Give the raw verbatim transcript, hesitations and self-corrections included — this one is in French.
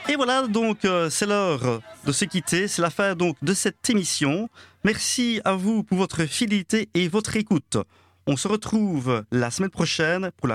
Et voilà, donc euh, c'est l'heure de se quitter, c'est la fin donc de cette émission. Merci à vous pour votre fidélité et votre écoute. On se retrouve la semaine prochaine pour la